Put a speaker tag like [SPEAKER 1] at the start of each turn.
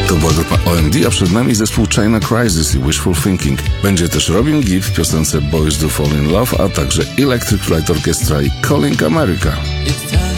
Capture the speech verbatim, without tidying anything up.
[SPEAKER 1] To była grupa O M D, a przed nami zespół China Crisis i Wishful Thinking. Będzie też Robin Gibb w piosence Boys Do Fall In Love, a także Electric Light Orchestra i Calling America.